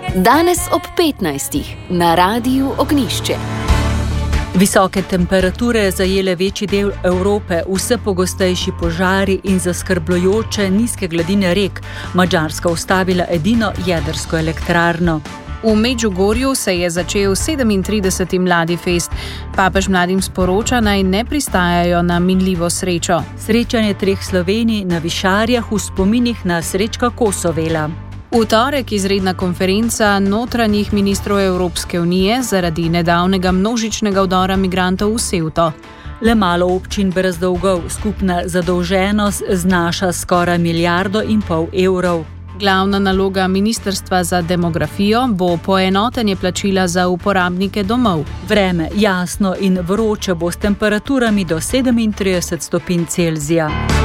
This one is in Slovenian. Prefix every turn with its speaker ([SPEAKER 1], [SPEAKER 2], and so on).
[SPEAKER 1] Danes ob 15. na Radiu Ognjišče. Visoke temperature zajele večji del Evrope, vse pogostejši požari in zaskrbljujoče nizke gladine rek. Madžarska ustavila edino jedrsko elektrarno.
[SPEAKER 2] V Medžugorju se je začel 37. Mladi fest. Papež mladim sporoča, naj ne pristajajo na minljivo srečo.
[SPEAKER 1] Srečanje 3 Slovenij na Višarjah v spominih na Srečka Kosovela.
[SPEAKER 2] V torek izredna konferenca notranjih ministrov Evropske unije zaradi nedavnega množičnega vdora migrantov v Ceuto.
[SPEAKER 1] Le malo občin brez dolgov, skupna zadolženost znaša skoraj 1,5 milijarde evrov.
[SPEAKER 2] Glavna naloga Ministrstva za demografijo bo poenotenje plačila za uporabnike domov.
[SPEAKER 1] Vreme jasno in vroče bo s temperaturami do 37 stopinj Celzija.